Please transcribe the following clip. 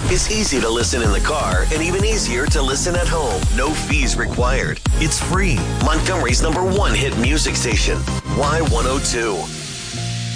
It's easy to listen in the car and even easier to listen at home. No fees required. It's free. Montgomery's #1 hit music station, Y102.